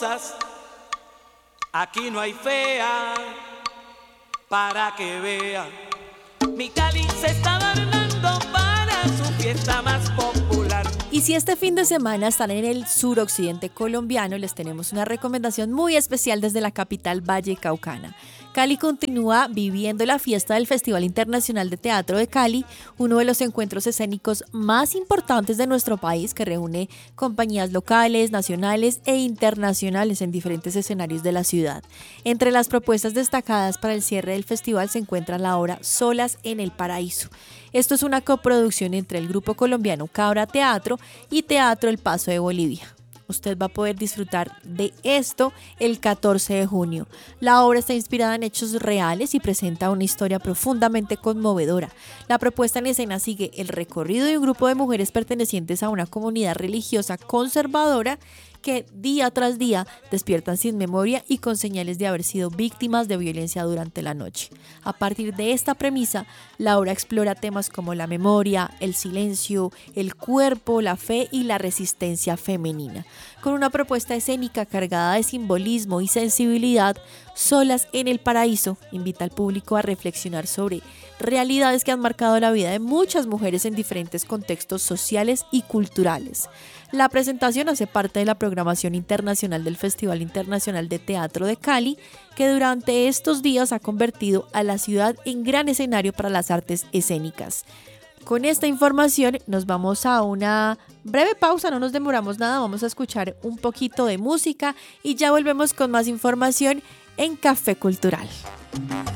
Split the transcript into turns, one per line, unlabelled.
cosas, aquí no hay fea, para que vea. Mi Cali se está adornando para su fiesta más popular.
Y si este fin de semana están en el suroccidente colombiano, les tenemos una recomendación muy especial desde la capital vallecaucana. Cali continúa viviendo la fiesta del Festival Internacional de Teatro de Cali, uno de los encuentros escénicos más importantes de nuestro país, que reúne compañías locales, nacionales e internacionales en diferentes escenarios de la ciudad. Entre las propuestas destacadas para el cierre del festival se encuentra la obra Solas en el Paraíso. Esto es una coproducción entre el grupo colombiano Cabra Teatro y Teatro El Paso de Bolivia. Usted va a poder disfrutar de esto el 14 de junio. La obra está inspirada en hechos reales y presenta una historia profundamente conmovedora. La propuesta en escena sigue el recorrido de un grupo de mujeres pertenecientes a una comunidad religiosa conservadora que día tras día despiertan sin memoria y con señales de haber sido víctimas de violencia durante la noche. A partir de esta premisa, la obra explora temas como la memoria, el silencio, el cuerpo, la fe y la resistencia femenina. Con una propuesta escénica cargada de simbolismo y sensibilidad, Solas en el Paraíso invita al público a reflexionar sobre realidades que han marcado la vida de muchas mujeres en diferentes contextos sociales y culturales. La presentación hace parte de la programación internacional del Festival Internacional de Teatro de Cali, que durante estos días ha convertido a la ciudad en gran escenario para las artes escénicas. Con esta información nos vamos a una breve pausa, no nos demoramos nada, vamos a escuchar un poquito de música y ya volvemos con más información en Café Cultural.